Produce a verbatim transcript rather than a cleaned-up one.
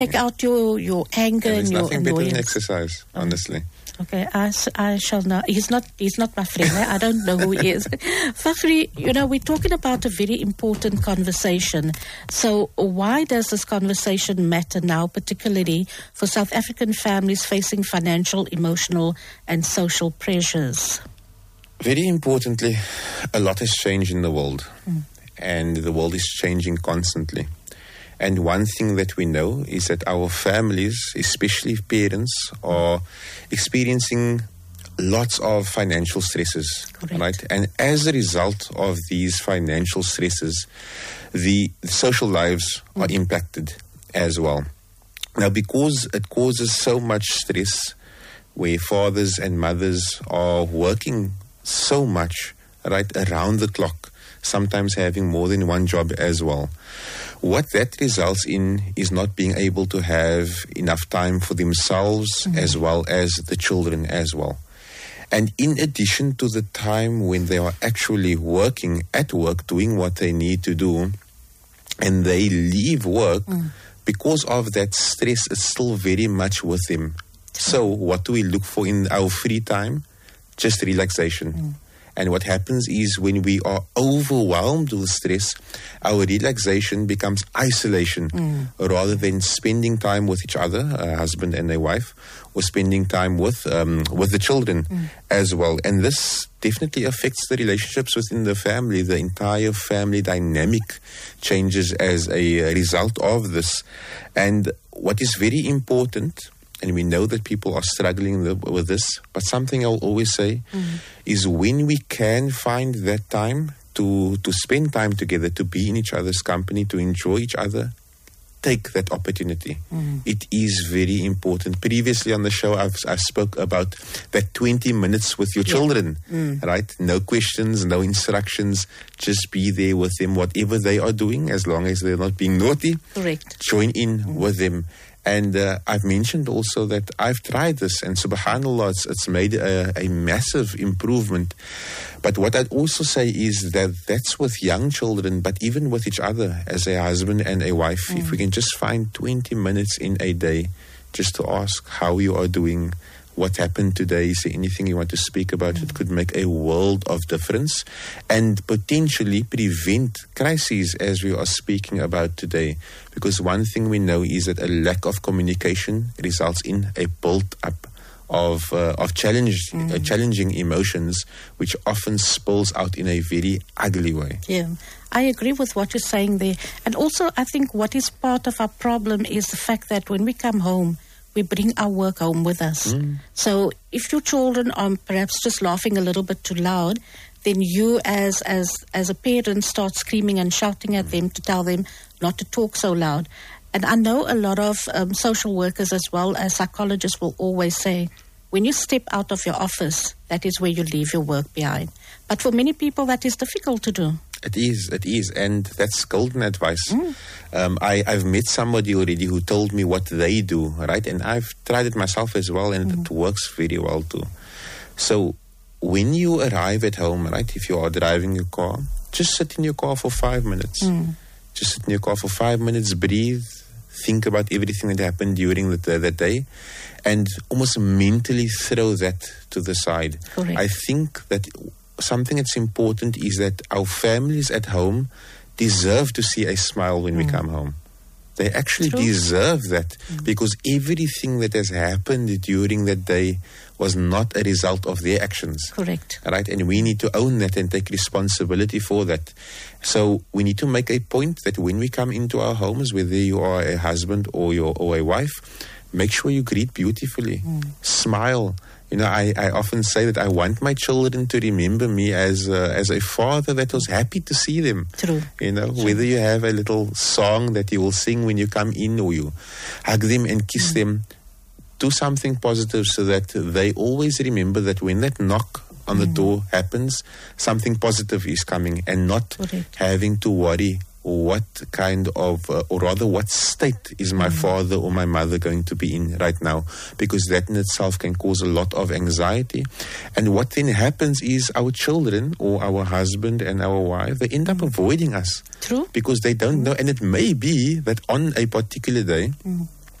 Take out your, your anger And and, there's your nothing annoyance. better than exercise, honestly. Okay, I, s- I shall know. He's not He's not my friend. eh? I don't know who he is. Fakhri, you know, we're talking about a very important conversation. So why does this conversation matter now, particularly for South African families facing financial, emotional and social pressures? Very importantly, a lot has changed in the world. Mm. And the world is changing constantly. And one thing that we know is that our families, especially parents, are experiencing lots of financial stresses. Correct. Right? And as a result of these financial stresses, the social lives mm. are impacted as well. Now, because it causes so much stress, where fathers and mothers are working so much, right, around the clock, sometimes having more than one job as well. What that results in is not being able to have enough time for themselves mm-hmm. as well as the children as well. And in addition to the time when they are actually working at work, doing what they need to do, and they leave work, mm. because of that stress, it's still very much with them. So what do we look for in our free time? Just relaxation. Mm. And what happens is when we are overwhelmed with stress, our relaxation becomes isolation mm. rather than spending time with each other, a husband and a wife, or spending time with um, with the children mm. as well. And this definitely affects the relationships within the family. The entire family dynamic changes as a result of this. And what is very important, and we know that people are struggling with this, but something I'll always say mm. is when we can find that time to, to spend time together, to be in each other's company, to enjoy each other, take that opportunity. Mm. It is very important. Previously on the show, I've, I spoke about that twenty minutes with your yeah. children, mm. right? No questions, no instructions. Just be there with them, whatever they are doing, as long as they're not being naughty. Correct. Join in mm. with them. And uh, I've mentioned also that I've tried this, and subhanAllah, it's, it's made a, a massive improvement. But what I'd also say is that that's with young children, but even with each other as a husband and a wife, mm. if we can just find twenty minutes in a day just to ask how you are doing, what happened today, is there anything you want to speak about? Mm. It could make a world of difference and potentially prevent crises as we are speaking about today. Because one thing we know is that a lack of communication results in a build-up of uh, of challenge, mm. uh, challenging emotions, which often spills out in a very ugly way. Yeah, I agree with what you're saying there. And also, I think what is part of our problem is the fact that when we come home, we bring our work home with us. Mm. So if your children are perhaps just laughing a little bit too loud, then you as as as a parent start screaming and shouting at mm. them to tell them not to talk so loud. And I know a lot of um, social workers as well as psychologists will always say, when you step out of your office, that is where you leave your work behind. But for many people, that is difficult to do. It is, it is, and that's golden advice. Mm. Um, I, I've met somebody already who told me what they do, right? And I've tried it myself as well, and mm. it works very well too. So when you arrive at home, right, if you are driving your car, just sit in your car for five minutes. Mm. Just sit in your car for five minutes, breathe, think about everything that happened during the, the, the day, and almost mentally throw that to the side. Correct. I think that something that's important is that our families at home deserve to see a smile when mm. we come home. They actually True. deserve that mm. because everything that has happened during that day was not a result of their actions. Correct. Right? And we need to own that and take responsibility for that. So we need to make a point that when we come into our homes, whether you are a husband or, your, or a wife, make sure you greet beautifully. Mm. Smile. You know, I, I often say that I want my children to remember me as a, as a father that was happy to see them. True. You know, True. whether you have a little song that you will sing when you come in or you hug them and kiss mm. them, do something positive so that they always remember that when that knock on mm. the door happens, something positive is coming and not Correct. having to worry what kind of, uh, or rather what state is my mm. father or my mother going to be in right now, because that in itself can cause a lot of anxiety. And what then happens is our children or our husband and our wife, they end up avoiding us. True. Because they don't know, and it may be that on a particular day, mm.